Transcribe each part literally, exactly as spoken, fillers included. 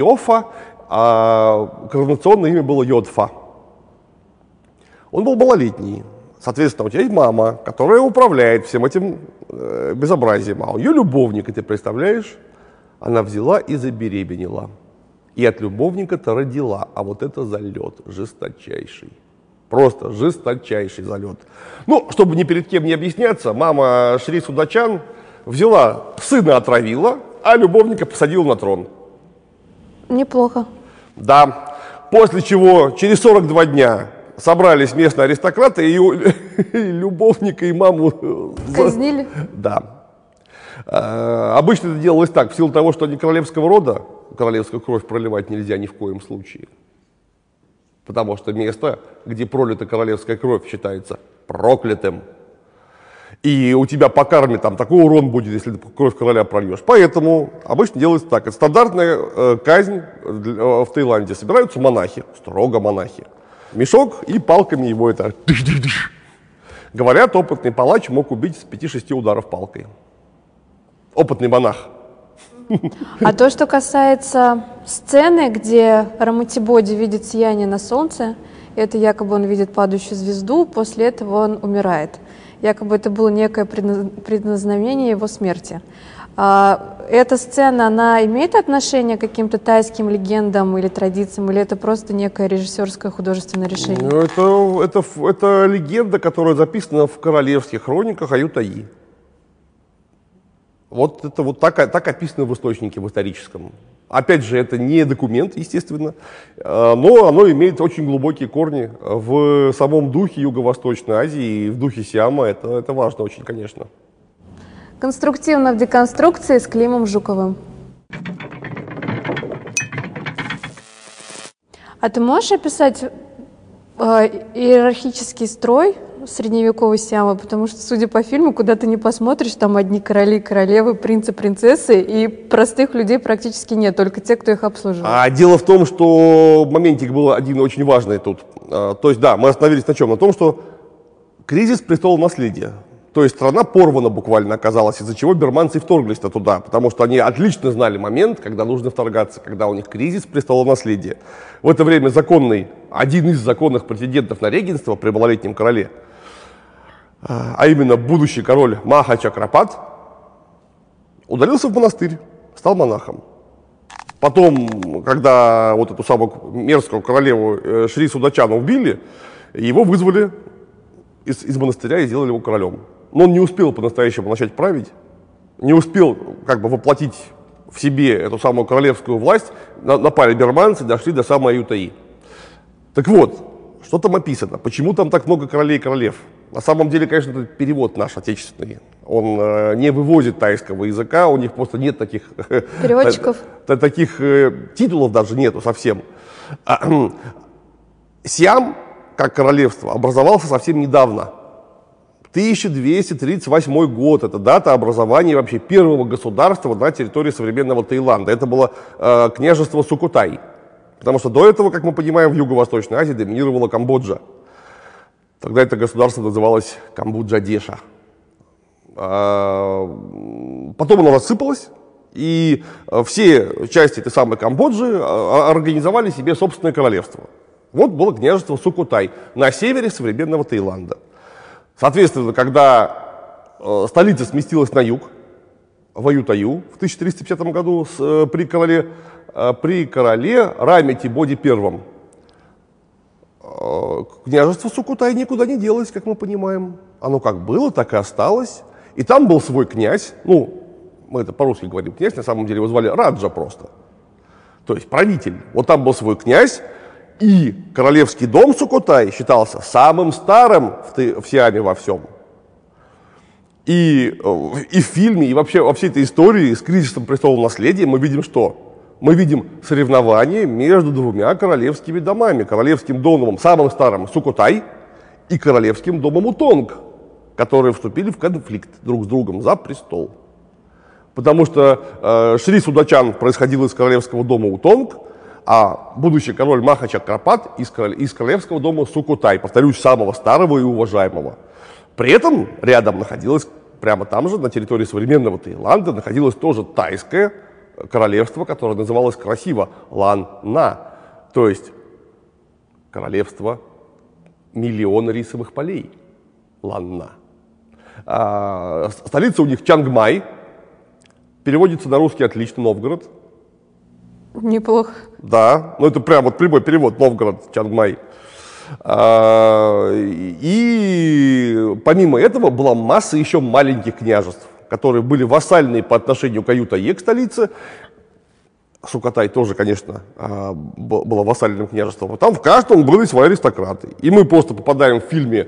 Йофа, а коронационное имя было Йодфа. Он был малолетний. Соответственно, у тебя есть мама, которая управляет всем этим э, безобразием. А у ее любовника, ты представляешь, она взяла и забеременела. И от любовника-то родила. А вот это залет жесточайший. Просто жесточайший залет. Ну, чтобы ни перед кем не объясняться, мама Шри Судачан взяла, сына отравила, а любовника посадила на трон. Неплохо. Да. После чего через сорок два дня собрались местные аристократы и, и любовника, и маму казнили. Да. А, обычно это делалось так, в силу того, что они королевского рода, королевскую кровь проливать нельзя ни в коем случае. Потому что место, где пролита королевская кровь, считается проклятым. И у тебя по карме там такой урон будет, если ты кровь короля прольешь. Поэтому обычно делается так. Это стандартная э, казнь в Таиланде. Собираются монахи, строго монахи. Мешок и палками его это... Говорят, опытный палач мог убить с пяти-шести ударов палкой. Опытный монах. А то, что касается сцены, где Раматибоди видит сияние на солнце, это якобы он видит падающую звезду, после этого он умирает. Якобы это было некое предназначение его смерти. А эта сцена, она имеет отношение к каким-то тайским легендам или традициям, или это просто некое режиссерское художественное решение? Ну, это, это, это легенда, которая записана в королевских хрониках Аютаи. Вот это вот так, так описано в источнике, в историческом. Опять же, это не документ, естественно, но оно имеет очень глубокие корни в самом духе Юго-Восточной Азии и в духе Сиама. Это, это важно очень, конечно. Конструктивно в деконструкции с Климом Жуковым. А ты можешь описать э, иерархический строй средневековой Сиама? Потому что, судя по фильму, куда ты не посмотришь, там одни короли, королевы, принцы, принцессы, и простых людей практически нет, только те, кто их обслуживает. А дело в том, что моментик был один очень важный тут. А, то есть, да, мы остановились на чем? На том, что кризис престола наследия. То есть страна порвана буквально оказалась, из-за чего бирманцы вторглись-то туда, потому что они отлично знали момент, когда нужно вторгаться, когда у них кризис престола наследия. В это время законный, один из законных претендентов на регенство при малолетнем короле, а именно будущий король Маха Чакрапат, удалился в монастырь, стал монахом. Потом, когда вот эту самую мерзкую королеву Шри Судачана убили, его вызвали из, из монастыря и сделали его королем. Но он не успел по-настоящему начать править, не успел как бы воплотить в себе эту самую королевскую власть, напали бирманцы, дошли до самой Аютаи. Так вот, что там описано? Почему там так много королей и королев? На самом деле, конечно, это перевод наш отечественный. Он э, не вывозит тайского языка, у них просто нет таких... Переводчиков? Таких э, титулов даже нету совсем. Сиам, как королевство, образовался совсем недавно. тысяча двести тридцать восьмой год, это дата образования вообще первого государства на территории современного Таиланда. Это было э, княжество Сукотай. Потому что до этого, как мы понимаем, в Юго-Восточной Азии доминировала Камбоджа. Тогда это государство называлось Камбоджа-Деша. А, потом оно рассыпалось, и все части этой самой Камбоджи организовали себе собственное королевство. Вот было княжество Сукотай на севере современного Таиланда. Соответственно, когда э, столица сместилась на юг, в Аютаю в тысяча триста пятидесятом году с, э, при, короле, э, при короле Раматибоди первом, э, княжество Сукотай никуда не делось, как мы понимаем. Оно как было, так и осталось. И там был свой князь, ну, мы это по-русски говорим, князь, на самом деле его звали Раджа просто. То есть правитель. Вот там был свой князь, и королевский дом Сукотай считался самым старым в, в Сиаме во всем. И, и в фильме, и вообще во всей этой истории с кризисом престола наследия мы видим что? Мы видим соревнование между двумя королевскими домами. Королевским домом, самым старым, Сукотай, и королевским домом Утонг, которые вступили в конфликт друг с другом за престол. Потому что э, Шри Судачан происходил из королевского дома Утонг, а будущий король Маха Чакрапат из, из королевского дома Сукотай, повторюсь, самого старого и уважаемого. При этом рядом находилась, прямо там же, на территории современного Таиланда, находилась тоже тайская королевство, которое называлось красиво Лан-На, то есть королевство миллиона рисовых полей. Лан-На. А, столица у них Чангмай, переводится на русский отлично, Новгород. Неплохо. Да, ну это прям вот прямой перевод, Новгород, Чангмай. А, и помимо этого была масса еще маленьких княжеств, которые были вассальные по отношению к Аюта-Е, к столице. Сукатай тоже, конечно, было вассальным княжеством. Там в каждом были свои аристократы. И мы просто попадаем в фильме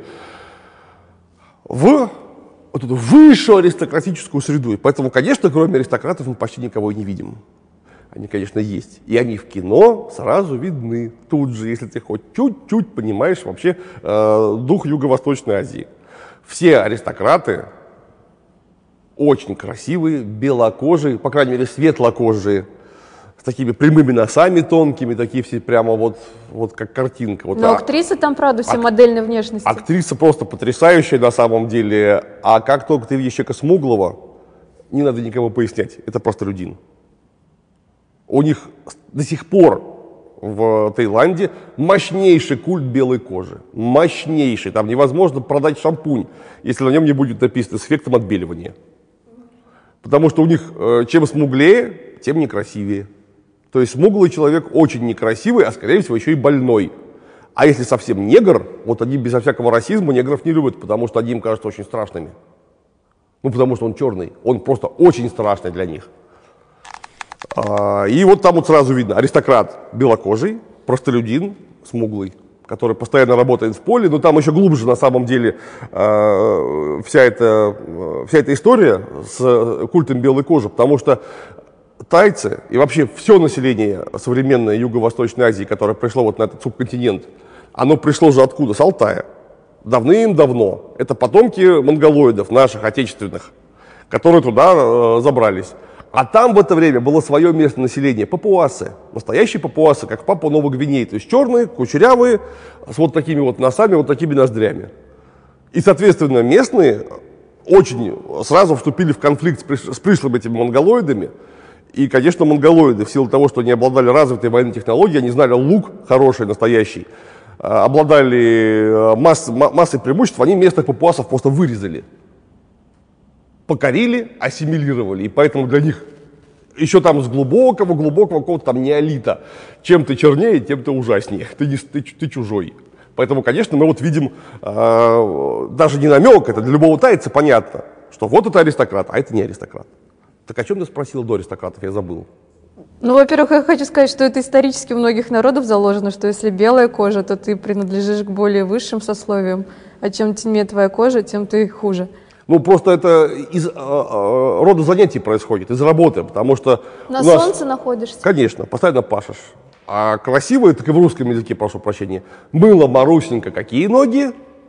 в вот эту высшую аристократическую среду. И поэтому, конечно, кроме аристократов мы почти никого и не видим. Они, конечно, есть. И они в кино сразу видны тут же, если ты хоть чуть-чуть понимаешь вообще э, дух Юго-Восточной Азии. Все аристократы очень красивые, белокожие, по крайней мере, светлокожие, с такими прямыми носами тонкими, такие все прямо вот, вот как картинка. Вот, Но а, актрисы там, правда, все ак- модельной внешности. Актриса просто потрясающая на самом деле. А как только ты видишь человека смуглого, не надо никому пояснять, это простолюдин. У них до сих пор в Таиланде мощнейший культ белой кожи. Мощнейший. Там невозможно продать шампунь, если на нем не будет написано с эффектом отбеливания. Потому что у них э, чем смуглее, тем некрасивее. То есть смуглый человек очень некрасивый, а скорее всего еще и больной. А если совсем негр, вот они безо всякого расизма негров не любят, потому что они им кажутся очень страшными. Ну, потому что он черный. Он просто очень страшный для них. И вот там вот сразу видно, аристократ белокожий, простолюдин смуглый, который постоянно работает в поле, но там еще глубже на самом деле э, вся, эта, вся эта история с культом белой кожи, потому что тайцы и вообще все население современной Юго-Восточной Азии, которое пришло вот на этот субконтинент, оно пришло же откуда? С Алтая. Давным-давно. Это потомки монголоидов, наших отечественных, которые туда э, забрались. А там в это время было свое место населения, папуасы, настоящие папуасы, как в Папуа-Новой Гвинее, то есть черные, кучерявые, с вот такими вот носами, вот такими ноздрями. И, соответственно, местные очень сразу вступили в конфликт с, приш... с пришлыми этими монголоидами. И, конечно, монголоиды, в силу того, что они обладали развитой военной технологией, они знали лук хороший, настоящий, обладали масс... массой преимуществ, они местных папуасов просто вырезали. Покорили, ассимилировали, и поэтому для них еще там с глубокого-глубокого какого-то там неолита, чем ты чернее, тем ты ужаснее, ты, не, ты, ты чужой. Поэтому, конечно, мы вот видим э, даже не намек, это для любого тайца понятно, что вот это аристократ, а это не аристократ. Так о чем ты спросила до аристократов, я забыл. Ну, во-первых, я хочу сказать, что это исторически у многих народов заложено, что если белая кожа, то ты принадлежишь к более высшим сословиям, а чем темнее твоя кожа, тем ты хуже. Ну, просто это из э, э, рода занятий происходит, из работы, потому что... На у нас, солнце находишься? Конечно, постоянно пашешь. А красивые, так и в русском языке, прошу прощения, мыло Марусенька, какие ноги?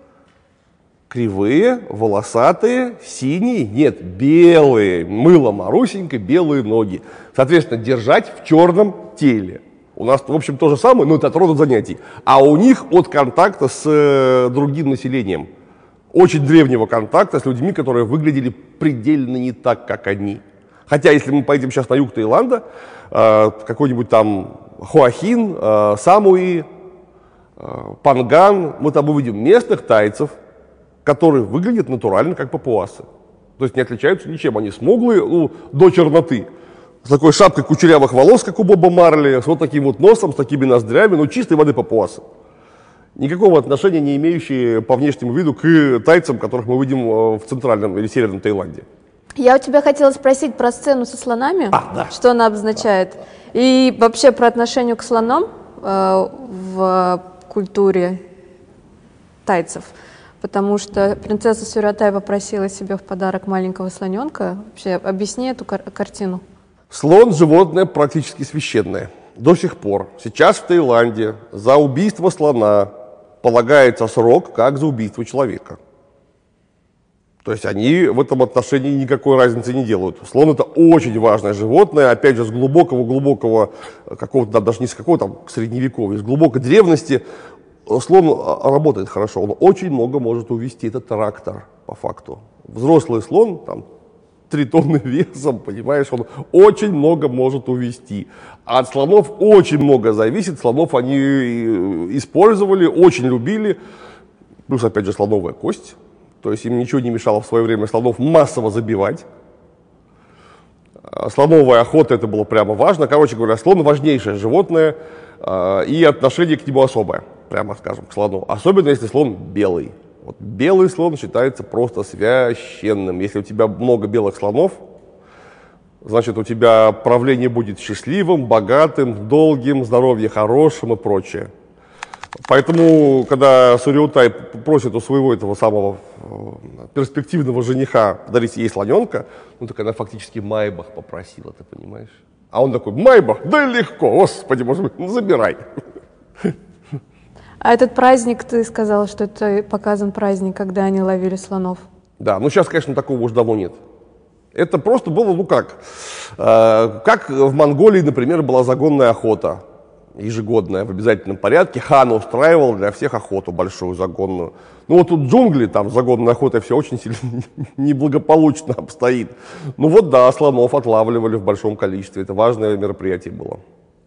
Кривые, волосатые, синие, нет, белые. Мыло Марусенька, белые ноги. Соответственно, держать в черном теле. У нас, в общем, то же самое, но это от рода занятий. А у них от контакта с э, другим населением. Очень древнего контакта с людьми, которые выглядели предельно не так, как они. Хотя, если мы поедем сейчас на юг Таиланда, э, какой-нибудь там Хуахин, э, Самуи, э, Панган, мы там увидим местных тайцев, которые выглядят натурально, как папуасы. То есть не отличаются ничем. Они смуглые, ну, до черноты. С такой шапкой кучерявых волос, как у Боба Марли, с вот таким вот носом, с такими ноздрями, ну, чистой воды папуасы. Никакого отношения не имеющие по внешнему виду к тайцам, которых мы видим в центральном или северном Таиланде. Я у тебя хотела спросить про сцену со слонами, а, да. что она обозначает, да. И вообще про отношение к слонам э, в культуре тайцев, потому что принцесса Сюрятай попросила себе в подарок маленького слоненка. Вообще, объясни эту кар- картину. Слон – животное практически священное. До сих пор. Сейчас в Таиланде за убийство слона полагается срок, как за убийство человека. То есть они в этом отношении никакой разницы не делают. Слон — это очень важное животное, опять же, с глубокого-глубокого, какого-то, даже не с какого-то там средневековья, с глубокой древности. Слон работает хорошо, он очень много может увести. Это трактор, по факту. Взрослый слон, там, три тонны весом, понимаешь, он очень много может увезти. А от слонов очень много зависит, слонов они использовали, очень любили, плюс, опять же, слоновая кость, то есть им ничего не мешало в свое время слонов массово забивать. Слоновая охота — это было прямо важно. Короче говоря, слон — важнейшее животное, и отношение к нему особое, прямо скажем, к слону. Особенно, если слон белый. Вот белый слон считается просто священным. Если у тебя много белых слонов, значит, у тебя правление будет счастливым, богатым, долгим, здоровье хорошим и прочее. Поэтому, когда Сурьоутай просит у своего этого самого перспективного жениха подарить ей слоненка, ну так она фактически Майбах попросила, ты понимаешь? А он такой: Майбах, да легко, господи, может быть, ну забирай. А этот праздник, ты сказала, что это показан праздник, когда они ловили слонов? Да, ну сейчас, конечно, такого уж давно нет. Это просто было, ну как, э, как в Монголии, например, была загонная охота, ежегодная, в обязательном порядке. Хан устраивал для всех охоту большую загонную. Ну вот тут джунгли, там загонная охота, все очень сильно неблагополучно обстоит. Ну вот да, слонов отлавливали в большом количестве, это важное мероприятие было.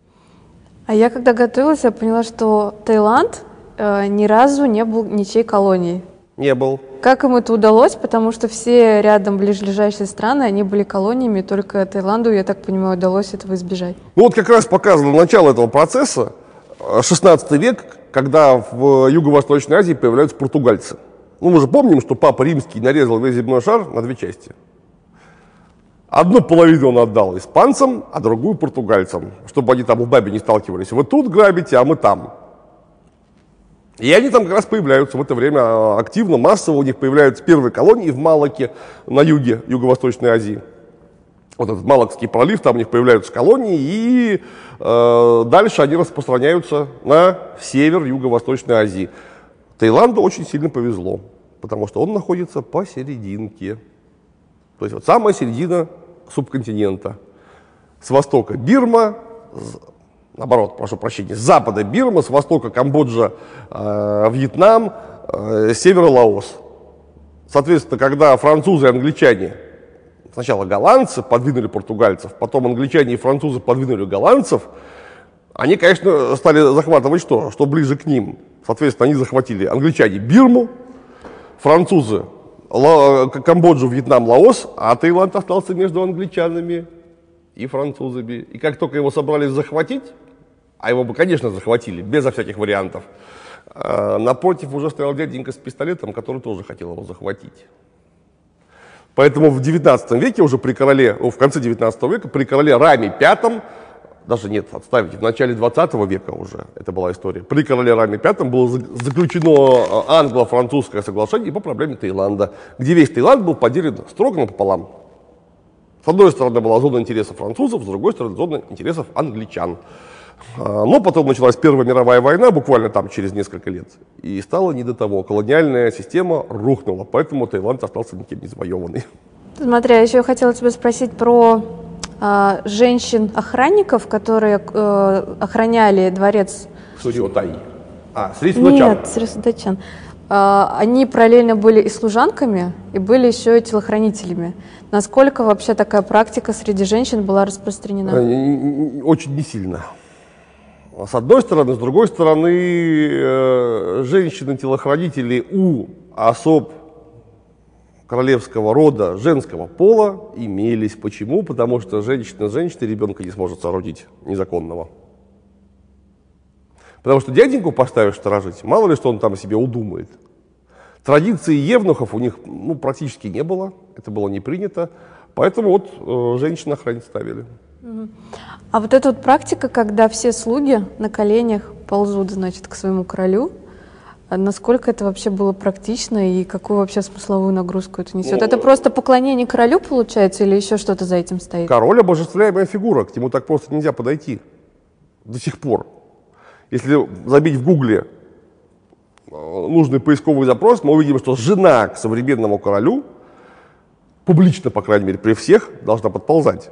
А я когда готовилась, я поняла, что Таиланд э, ни разу не был ничьей колонией. Не был. Как им это удалось? Потому что все рядом ближайшие страны, они были колониями, только Таиланду, я так понимаю, удалось этого избежать. Ну вот как раз показано начало этого процесса, шестнадцатый век, когда в Юго-Восточной Азии появляются португальцы. Ну мы же помним, что Папа Римский нарезал весь земной шар на две части. Одну половину он отдал испанцам, а другую португальцам, чтобы они там в бабе не сталкивались. Вы тут грабите, а мы там. И они там как раз появляются в это время активно, массово. У них появляются первые колонии в Малакке на юге Юго-Восточной Азии. Вот этот Малакский пролив, там у них появляются колонии, и э, дальше они распространяются на север Юго-Восточной Азии. Таиланду очень сильно повезло, потому что он находится посерединке. То есть вот самая середина субконтинента. С востока Бирма, с, наоборот, прошу прощения, с запада Бирма, с востока Камбоджа, э, Вьетнам, э, с севера Лаос. Соответственно, когда французы и англичане, сначала голландцы подвинули португальцев, потом англичане и французы подвинули голландцев, они, конечно, стали захватывать что? Что ближе к ним. Соответственно, они захватили англичане Бирму, французы Камбоджу, Вьетнам, Лаос, а Таиланд остался между англичанами и французами. И как только его собрались захватить, а его бы, конечно, захватили, безо всяких вариантов, напротив уже стоял дяденька с пистолетом, который тоже хотел его захватить. Поэтому в девятнадцатом веке, уже при короле, в конце девятнадцатого века, при короле Раме пятом, даже нет, отставите, в начале двадцатого века уже это была история, при короле Раме пятом было заключено англо-французское соглашение по проблеме Таиланда, где весь Таиланд был поделен строго напополам. С одной стороны была зона интересов французов, с другой стороны зона интересов англичан. Но потом началась Первая мировая война, буквально там через несколько лет, и стало не до того. Колониальная система рухнула, поэтому Таиланд остался никем не завоеванный. Смотри, я еще хотела тебя спросить про э, женщин-охранников, которые э, охраняли дворец. Сурьоутай. А, Сри Судачан. Нет, Сри Судачан. Э, они параллельно были и служанками, и были еще и телохранителями. Насколько вообще такая практика среди женщин была распространена? Очень не сильно. С одной стороны, с другой стороны, э, женщины-телохранители у особ королевского рода женского пола имелись. Почему? Потому что женщина женщина ребенка не сможет сородить незаконного. Потому что дяденьку поставишь сторожить, мало ли что он там себе удумает. Традиции евнухов у них ну, практически не было, это было не принято, поэтому вот э, женщин охранить ставили. А вот эта вот практика, когда все слуги на коленях ползут, значит, к своему королю, насколько это вообще было практично и какую вообще смысловую нагрузку это несет? Ну, это просто поклонение королю получается или еще что-то за этим стоит? Король — обожествляемая фигура, к нему так просто нельзя подойти до сих пор. Если забить в гугле нужный поисковый запрос, мы увидим, что жена к современному королю, публично, по крайней мере, при всех, должна подползать.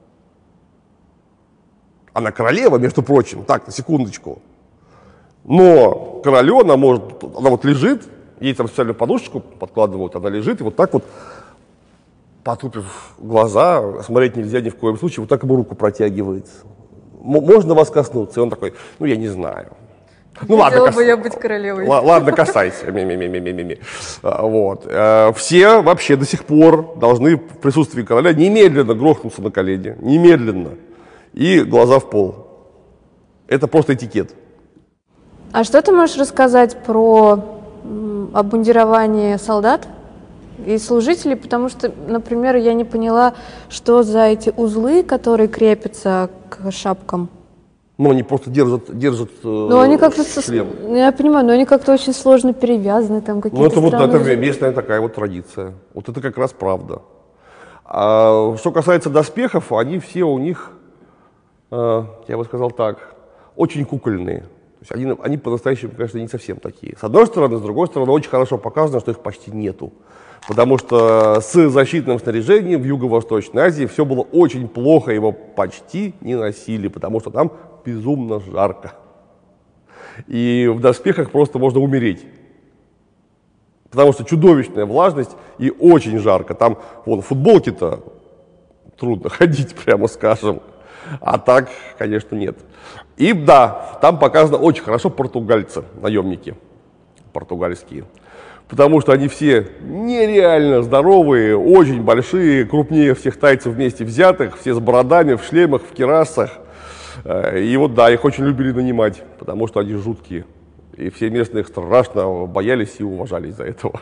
Она королева, между прочим, так, на секундочку. Но королю она может, она вот лежит, ей там специальную подушечку подкладывают, она лежит и вот так вот потупив глаза, смотреть нельзя ни в коем случае, вот так ему руку протягивает. М- можно вас коснуться? И он такой, ну, я не знаю. Ну, ладно, Хотела кас... бы я быть королевой. Л- ладно, касайся. Ми-ми-ми-ми-ми-ми. А, Вот. Э, Все вообще до сих пор должны в присутствии короля немедленно грохнуться на колени. Немедленно. И глаза в пол. Это просто этикет. А что ты можешь рассказать про м, обмундирование солдат и служителей? Потому что, например, я не поняла, что за эти узлы, которые крепятся к шапкам. Ну, они просто держат, держат э, Но они как-то, со- шлем. я понимаю, но они как-то очень сложно перевязаны, там Ну, какие-то это вот странные... это местная такая вот традиция. Вот это как раз правда. А что касается доспехов, они все у них, э, я бы сказал так, очень кукольные. То есть они, они по-настоящему, конечно, не совсем такие. С одной стороны, с другой стороны, очень хорошо показано, что их почти нету. Потому что с защитным снаряжением в Юго-Восточной Азии все было очень плохо, его почти не носили, потому что там безумно жарко. И в доспехах просто можно умереть. Потому что чудовищная влажность и очень жарко. Там, вон, в футболке-то трудно ходить, прямо скажем. А так, конечно, нет. И да, там показано очень хорошо португальцы, наемники португальские. Потому что они все нереально здоровые, очень большие, крупнее всех тайцев вместе взятых, все с бородами, в шлемах, в кирасах. И вот да, их очень любили нанимать, потому что они жуткие. И все местные их страшно боялись и уважали из-за этого.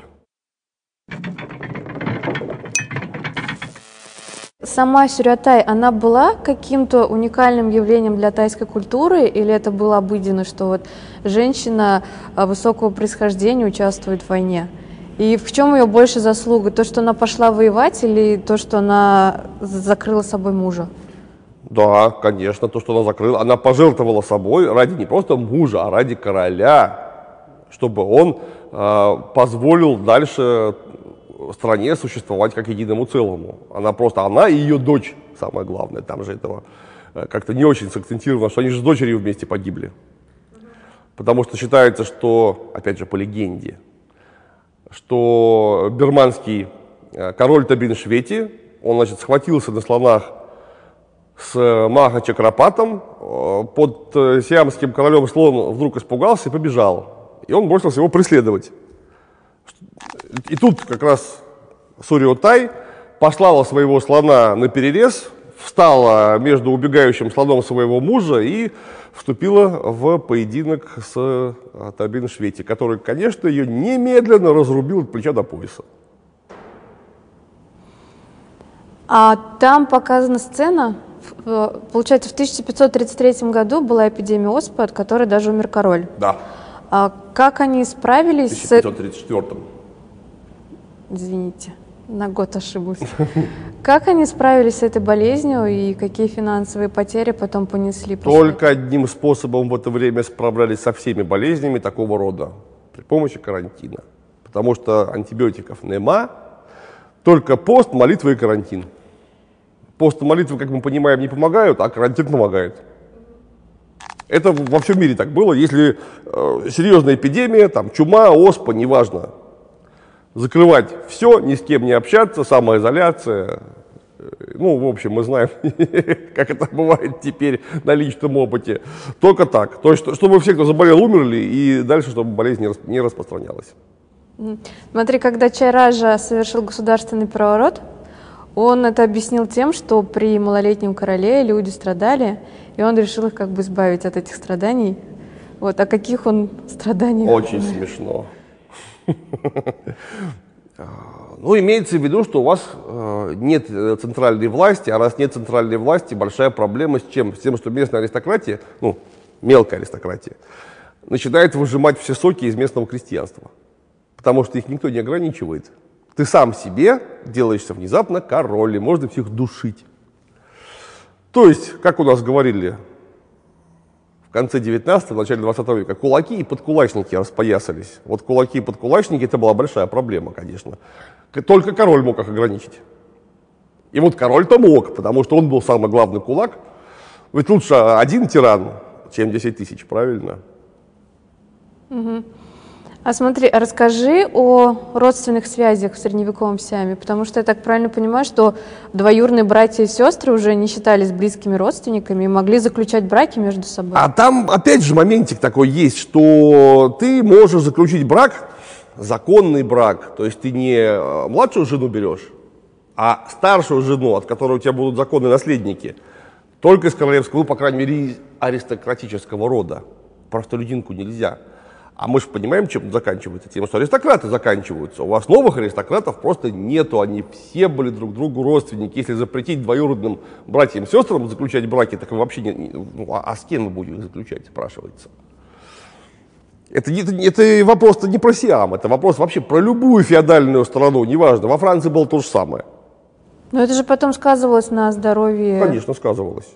Сама сюрятай, она была каким-то уникальным явлением для тайской культуры, или это было обыденно, что вот женщина а, высокого происхождения участвует в войне? И в чем ее больше заслуга? То, что она пошла воевать, или то, что она закрыла собой мужа? Да, конечно, то, что она закрыла. Она пожертвовала собой ради не просто мужа, а ради короля, чтобы он э, позволил дальше стране существовать как единому целому. Она просто, она и ее дочь, самое главное, там же этого э, как-то не очень сакцентировано, что они же с дочерью вместе погибли. Потому что считается, что, опять же, по легенде, что бирманский э, король Табин-Швети, он, значит, схватился на слонах с Маха Чакрапатом, под сиамским королем слон вдруг испугался и побежал. И он бросился его преследовать. И тут как раз Сурьотай послала своего слона на перерез, встала между убегающим слоном своего мужа и вступила в поединок с Табин-Швети, который, конечно, ее немедленно разрубил от плеча до пояса. А там показана сцена, получается, в тысяча пятьсот тридцать третьем году была эпидемия оспы, от которой даже умер король. Да. А как они справились В тысяча пятьсот тридцать четвёртом. с... Извините, на год ошиблась. Как они справились с этой болезнью и какие финансовые потери потом понесли? после Только одним способом в это время справлялись со всеми болезнями такого рода. При помощи карантина. Потому что антибиотиков нема, только пост, молитва и карантин. Пост и молитвы, как мы понимаем, не помогают, а карантин помогает. Это во всем мире так было. Если э, серьезная эпидемия, там чума, оспа, неважно, закрывать все, ни с кем не общаться, самоизоляция. Ну, в общем, мы знаем, как это бывает теперь на личном опыте. Только так. То есть, чтобы все, кто заболел, умерли, и дальше, чтобы болезнь не, расп- не распространялась. Смотри, когда Чай-Раджа совершил государственный переворот, он это объяснил тем, что при малолетнем короле люди страдали, и он решил их как бы избавить от этих страданий. Вот, о каких он страданиях? Очень смешно. Ну, имеется в виду, что у вас э, нет центральной власти, а раз нет центральной власти, большая проблема с чем? С тем, что местная аристократия, ну, мелкая аристократия, начинает выжимать все соки из местного крестьянства. Потому что их никто не ограничивает. Ты сам себе делаешься внезапно король, и можно всех душить. То есть, как у нас говорили в конце девятнадцатого, начале двадцатого века, кулаки и подкулачники распоясались. Вот кулаки и подкулачники — это была большая проблема, конечно. Только король мог их ограничить. И вот король-то мог, потому что он был самый главный кулак. Ведь лучше один тиран, чем десять тысяч, правильно? Угу. А смотри, а расскажи о родственных связях в средневековом Сиаме, потому что я так правильно понимаю, что двоюродные братья и сестры уже не считались близкими родственниками и могли заключать браки между собой. А там, опять же, моментик такой есть, что ты можешь заключить брак, законный брак, то есть ты не младшую жену берешь, а старшую жену, от которой у тебя будут законные наследники, только из королевского, ну, по крайней мере, из аристократического рода. Простолюдинку нельзя. А мы же понимаем, чем заканчивается тем, что аристократы заканчиваются. У вас новых аристократов просто нету, они все были друг другу родственники. Если запретить двоюродным братьям и сестрам заключать браки, так вообще не, ну, а, а с кем мы будем их заключать, спрашивается. Это, это, это вопрос-то не про Сиам, это вопрос вообще про любую феодальную страну, неважно. Во Франции было то же самое. Но это же потом сказывалось на здоровье. Конечно, сказывалось.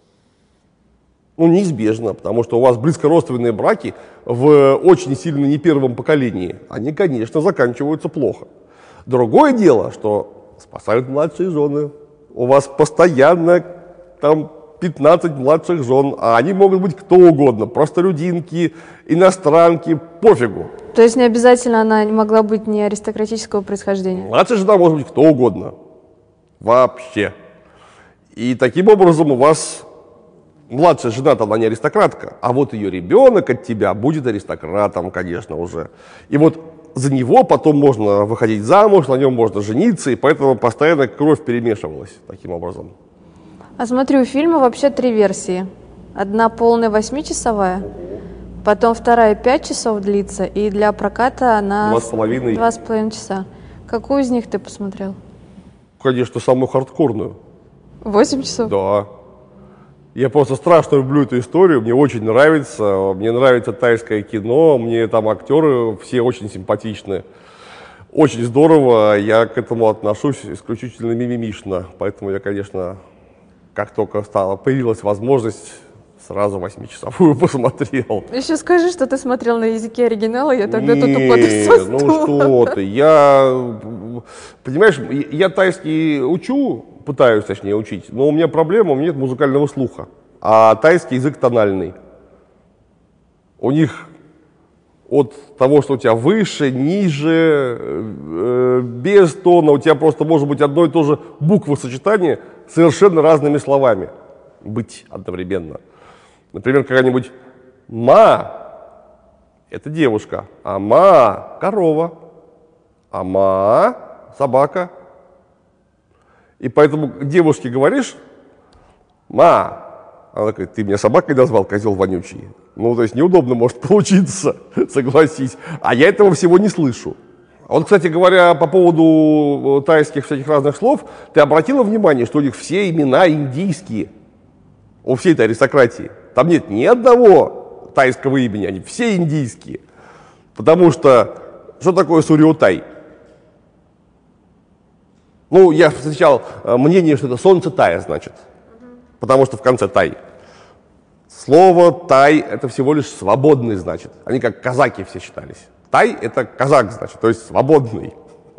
Ну, неизбежно, потому что у вас близкородственные браки в очень сильно не первом поколении, они, конечно, заканчиваются плохо. Другое дело, что спасают младшие жены. У вас постоянно там пятнадцать младших жен, а они могут быть кто угодно, простолюдинки, иностранки, пофигу. То есть не обязательно она не могла быть не аристократического происхождения? Младшая жена может быть кто угодно. Вообще. И таким образом у вас младшая жена-то она не аристократка, а вот ее ребенок от тебя будет аристократом, конечно, уже. И вот за него потом можно выходить замуж, на нем можно жениться, и поэтому постоянно кровь перемешивалась таким образом. А смотри, у фильма вообще три версии. Одна полная восьмичасовая, потом вторая пять часов длится, и для проката она Два с половиной. два с половиной часа. Какую из них ты посмотрел? Конечно, самую хардкорную. Восемь часов? Да. Я просто страшно люблю эту историю, мне очень нравится, мне нравится тайское кино, мне там актеры все очень симпатичны, очень здорово, я к этому отношусь исключительно мимимишно, поэтому я, конечно, как только стала, появилась возможность, сразу восьмичасовую посмотрел. Еще скажи, что ты смотрел на языке оригинала, я тогда тут Не, упаду со стула. ну что ты, я, понимаешь, я тайский учу, пытаюсь, точнее, учить, но у меня проблема, у меня нет музыкального слуха, а тайский язык тональный. У них от того, что у тебя выше, ниже, э, без тона, у тебя просто может быть одно и то же буквосочетание совершенно разными словами быть одновременно. Например, какая-нибудь «ма» — это девушка, а «ма» — корова, а «ма» — собака. И поэтому девушке говоришь «ма», она такая: ты меня собакой назвал, козел вонючий. Ну, то есть неудобно может получиться, согласись. А я этого всего не слышу. Вот, кстати говоря, по поводу тайских всяких разных слов, ты обратила внимание, что у них все имена индийские? У всей этой аристократии. Там нет ни одного тайского имени, они все индийские. Потому что, что такое Сурьотай? Ну, я встречал мнение, что это солнце Тая, значит. Потому что в конце Тай. Слово Тай — это всего лишь свободный, значит. Они как казаки все считались. Тай — это казак, значит, то есть свободный.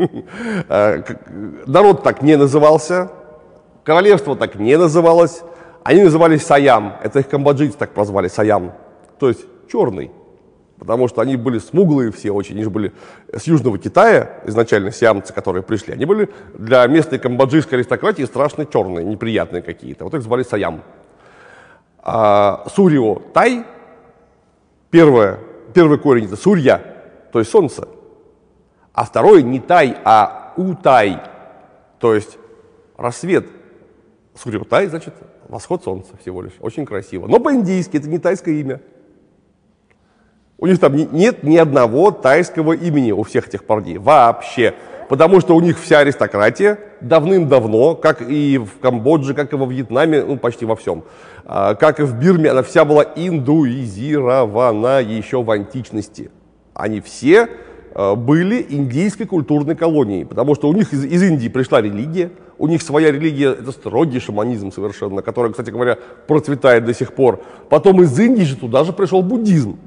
Народ так не назывался, королевство так не называлось. Они назывались Саям, это их камбоджийцы так прозвали, Саям, то есть черный. Потому что они были смуглые все очень, они же были с Южного Китая, изначально сиамцы, которые пришли, они были для местной камбоджийской аристократии страшно черные, неприятные какие-то. Вот их звали Саям. А Сурьо Тай, первое, первый корень это Сурья, то есть солнце. А второй не Тай, а Утай, то есть рассвет. Сурьо Тай, значит, восход солнца всего лишь, очень красиво. Но по-индийски это не тайское имя. У них там нет ни одного тайского имени у всех этих парней вообще, потому что у них вся аристократия давным-давно, как и в Камбодже, как и во Вьетнаме, ну почти во всем, как и в Бирме, она вся была индуизирована еще в античности. Они все были индийской культурной колонией, потому что у них из, из Индии пришла религия, у них своя религия, это строгий шаманизм совершенно, который, кстати говоря, процветает до сих пор. Потом из Индии же туда же пришел буддизм.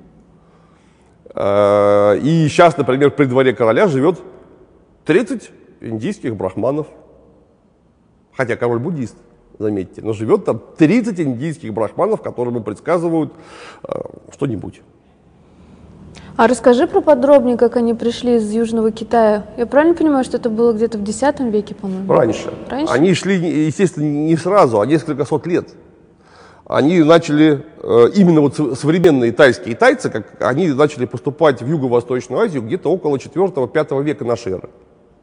И сейчас, например, при дворе короля живет тридцать индийских брахманов. Хотя король буддист, заметьте, но живет там тридцать индийских брахманов, которым предсказывают э, что-нибудь. А расскажи про подробнее, как они пришли из Южного Китая. Я правильно понимаю, что это было где-то в десятом веке, по-моему? Раньше. Раньше? Они шли, естественно, не сразу, а несколько сот лет. Они начали, именно вот современные тайские тайцы, как они начали поступать в Юго-Восточную Азию где-то около четвёртого-пятого века нашей эры.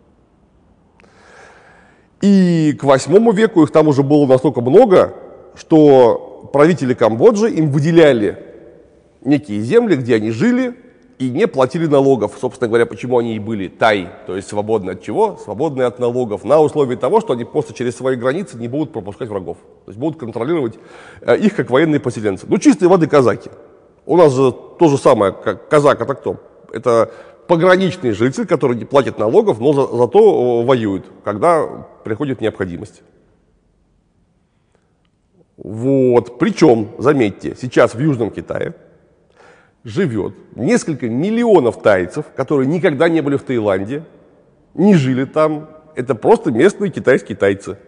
И к восьмому веку их там уже было настолько много, что правители Камбоджи им выделяли некие земли, где они жили и не платили налогов. Собственно говоря, почему они и были тай, то есть свободны от чего? Свободны от налогов, на условии того, что они просто через свои границы не будут пропускать врагов. То есть будут контролировать их как военные поселенцы. Ну, чистой воды казаки. У нас же то же самое, как казак, это кто? Это пограничный житель, который не платит налогов, но за, зато воюет, когда приходит необходимость. Вот. Причем, заметьте, сейчас в Южном Китае живет несколько миллионов тайцев, которые никогда не были в Таиланде, не жили там. Это просто местные китайские тайцы.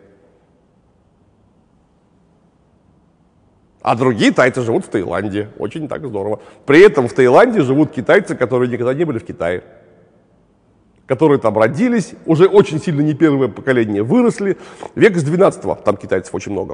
А другие тайцы живут в Таиланде. Очень так здорово. При этом в Таиланде живут китайцы, которые никогда не были в Китае. Которые там родились, уже очень сильно не первое поколение, выросли. Век с двенадцатого там китайцев очень много.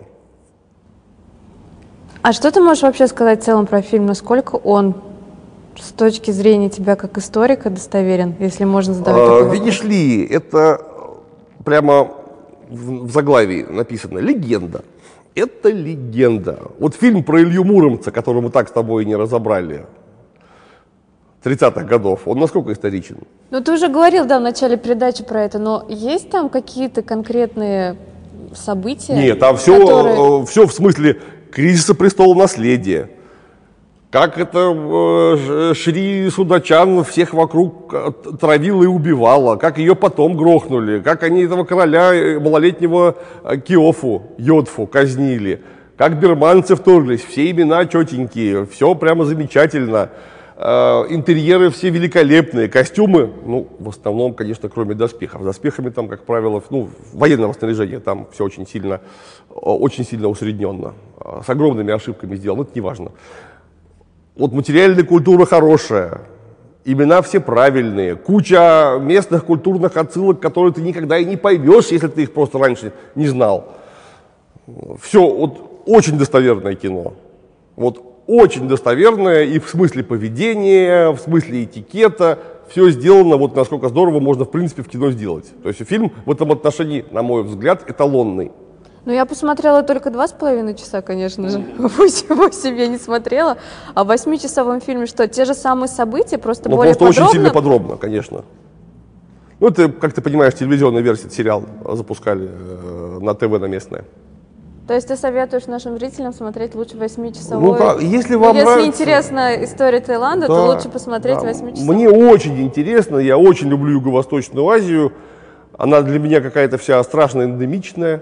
А что ты можешь вообще сказать в целом про фильм? Насколько он с точки зрения тебя как историка достоверен, если можно задавать такой вопрос? Видишь ли, это прямо в заглавии написано «Легенда». Это легенда. Вот фильм про Илью Муромца, который мы так с тобой и не разобрали, тридцатых годов, он насколько историчен? Ну, ты уже говорил, да, в начале передачи про это, но есть там какие-то конкретные события? Нет, там все, которые... все в смысле кризиса престола наследия. Как это э, Шри Судачан всех вокруг травила и убивала, как ее потом грохнули, как они этого короля малолетнего Киофу, Йодфу казнили, как бирманцы вторглись, все имена четенькие, все прямо замечательно, э, интерьеры все великолепные, костюмы, ну, в основном, конечно, кроме доспехов. С доспехами там, как правило, ну, военного снаряжения там все очень сильно, очень сильно усредненно, с огромными ошибками сделано, это не важно. Вот материальная культура хорошая, имена все правильные, куча местных культурных отсылок, которые ты никогда и не поймешь, если ты их просто раньше не знал. Все, вот очень достоверное кино. Вот очень достоверное и в смысле поведения, в смысле этикета. Все сделано вот насколько здорово можно в принципе в кино сделать. То есть фильм в этом отношении, на мой взгляд, эталонный. Ну, я посмотрела только два с половиной часа, конечно же. Восемь, восемь я не смотрела. А в восьмичасовом фильме что, те же самые события, просто ну, более просто подробно? очень сильно подробно, конечно. Ну, это, как ты понимаешь, телевизионная версия сериал запускали э, на ТВ на местное. То есть ты советуешь нашим зрителям смотреть лучше восьмичасовой? Ну, да, если вам ну, если нравится... интересна история Таиланда, да, то лучше посмотреть да. восьмичасовой. Мне очень интересно, я очень люблю Юго-Восточную Азию. Она для меня какая-то вся страшно эндемичная.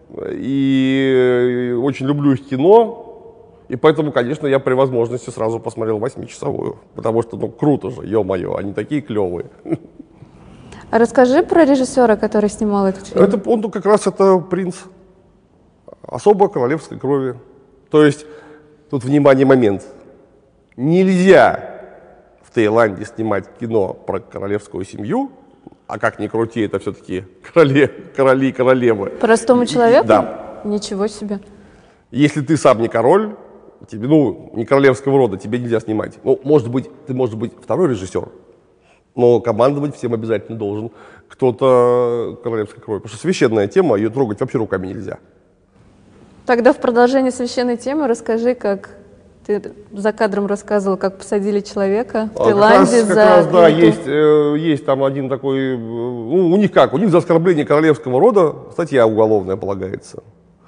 И очень люблю их кино, и поэтому, конечно, я при возможности сразу посмотрел восьмичасовую, потому что, ну, круто же, ё-моё, они такие клевые. А расскажи про режиссера, который снимал этот фильм. Это, он как раз это принц особо королевской крови. То есть, тут, внимание, момент, нельзя в Таиланде снимать кино про королевскую семью, а как ни крути, это все-таки короли, короли и королевы. Простому человеку? Да. Ничего себе. Если ты сам не король, тебе, ну, не королевского рода, тебе нельзя снимать. Ну, может быть, ты, может быть, второй режиссер, но командовать всем обязательно должен кто-то королевской крови. Потому что священная тема, ее трогать вообще руками нельзя. Тогда в продолжение священной темы расскажи, как ты за кадром рассказывал, как посадили человека в Таиланде как раз, за... Как раз, да, есть, э, есть там один такой, э, ну, у них как, у них за оскорбление королевского рода статья уголовная полагается.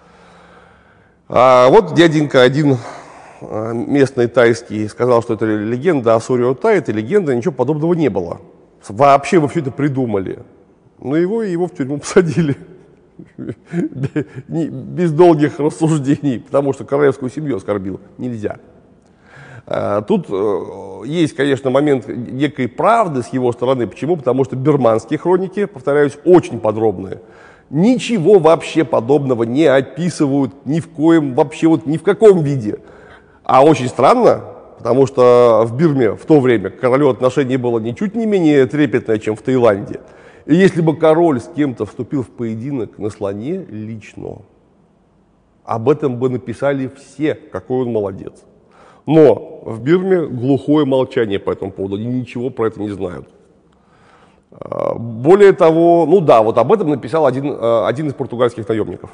А вот дяденька один местный тайский сказал, что это легенда о Сурио Тай, это легенда, ничего подобного не было. Вообще вы все это придумали. Ну его и его в тюрьму посадили. Без долгих рассуждений, потому что королевскую семью оскорбил. Нельзя. Тут есть, конечно, момент некой правды с его стороны. Почему? Потому что бирманские хроники, повторяюсь, очень подробные. Ничего вообще подобного не описывают ни в коем, вообще вот ни в каком виде. А очень странно, потому что в Бирме в то время к королю отношение было ничуть не менее трепетное, чем в Таиланде. И если бы король с кем-то вступил в поединок на слоне лично, об этом бы написали все, какой он молодец. Но в Бирме глухое молчание по этому поводу, они ничего про это не знают. Более того, ну да, вот об этом написал один, один из португальских наемников,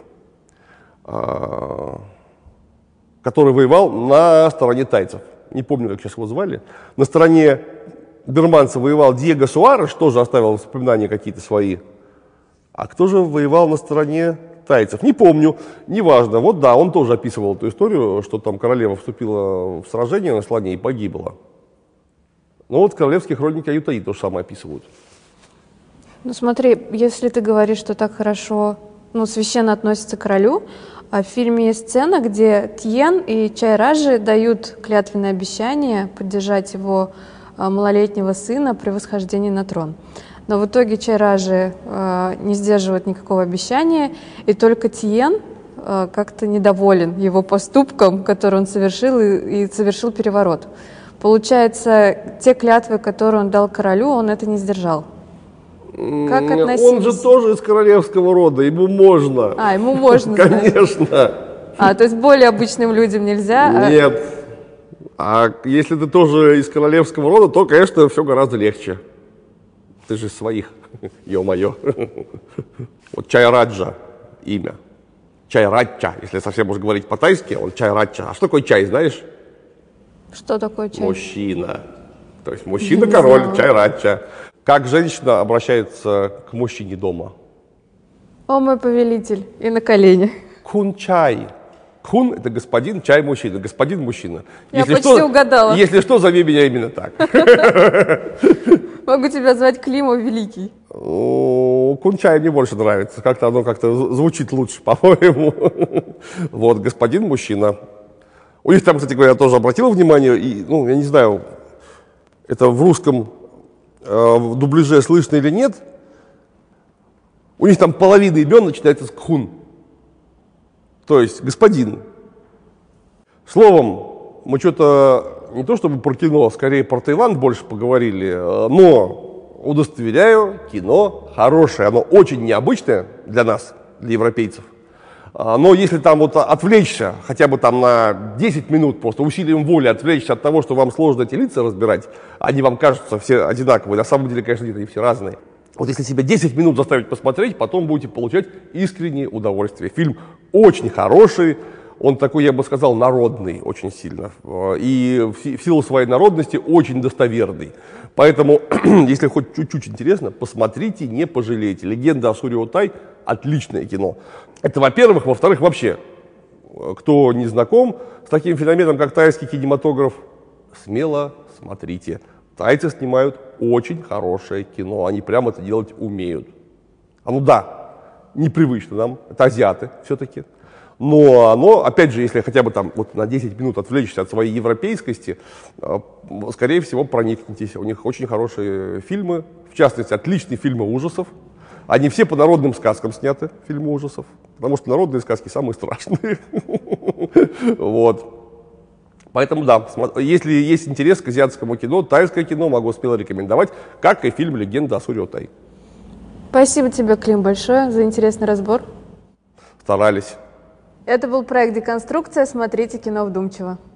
который воевал на стороне тайцев. Не помню, как сейчас его звали. На стороне бирманцев воевал Диего Суареш, тоже оставил воспоминания какие-то свои. А кто же воевал на стороне тайцев? Не помню, неважно. Вот да, он тоже описывал эту историю, что там королева вступила в сражение на слоне и погибла. Ну вот королевские хроники Аютаи то же самое описывают. Ну смотри, если ты говоришь, что так хорошо, ну, священно относится к королю, а в фильме есть сцена, где Тьен и Чайраджи дают клятвенное обещание поддержать его малолетнего сына при восхождении на трон. Но в итоге Чайраджи э, не сдерживает никакого обещания, и только Тьен э, как-то недоволен его поступком, который он совершил, и, и совершил переворот. Получается, те клятвы, которые он дал королю, он это не сдержал. Как относились? Он же тоже из королевского рода, ему можно. А, ему можно. Конечно. А, то есть более обычным людям нельзя? Нет. А если ты тоже из королевского рода, то, конечно, все гораздо легче. Ты же из своих, ё-моё. Вот Чайраджа имя. Чайраджа, если совсем уж говорить по-тайски, он Чайраджа. А что такое чай, знаешь? Что такое чай? Мужчина. То есть мужчина-король, Чайраджа. Как женщина обращается к мужчине дома? О, мой повелитель, и на колени. Кун-чай. Кун – это господин, чай – мужчина. Господин – мужчина. Я если почти что, угадала. Если что, зови меня именно так. Могу тебя звать Климов Великий. Кун-чай мне больше нравится. Как-то оно как-то звучит лучше, по-моему. Вот, господин – мужчина. У них там, кстати говоря, я тоже обратил внимание, и, ну, я не знаю, это в русском э, в дубляже слышно или нет, у них там половина имен начинается с кхун, то есть господин. Словом, мы что-то не то чтобы про кино, скорее про Таиланд больше поговорили, но удостоверяю, кино хорошее, оно очень необычное для нас, для европейцев. Но если там вот отвлечься, хотя бы там на десять минут, просто усилием воли отвлечься от того, что вам сложно эти лица разбирать, они вам кажутся все одинаковые, на самом деле, конечно, нет, они все разные. Вот если себя десять минут заставить посмотреть, потом будете получать искреннее удовольствие. Фильм очень хороший, он такой, я бы сказал, народный очень сильно. И в силу своей народности очень достоверный. Поэтому, если хоть чуть-чуть интересно, посмотрите, не пожалейте. «Легенда о Суриотай» — отличное кино. Это, во-первых. Во-вторых, вообще, кто не знаком с таким феноменом, как тайский кинематограф, смело смотрите. Тайцы снимают очень хорошее кино, они прямо это делать умеют. А ну да, непривычно нам, это азиаты все-таки. Но оно, опять же, если хотя бы там вот на десять минут отвлечься от своей европейскости, скорее всего, проникнетесь. У них очень хорошие фильмы, в частности, отличные фильмы ужасов. Они все по народным сказкам сняты, фильмы ужасов, потому что народные сказки самые страшные. Вот. Поэтому да, если есть интерес к азиатскому кино, тайское кино могу смело рекомендовать, как и фильм «Легенда о Суриотай». Спасибо тебе, Клим, большое за интересный разбор. Старались. Это был проект «Деконструкция». Смотрите кино вдумчиво.